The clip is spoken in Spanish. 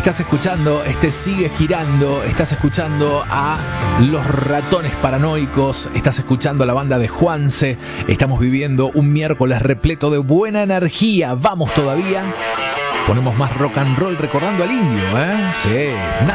Estás escuchando, sigue girando, estás escuchando a Los Ratones Paranoicos, estás escuchando a la banda de Juanse, estamos viviendo un miércoles repleto de buena energía, vamos todavía, ponemos más rock and roll recordando al Indio, ¿eh? Sí.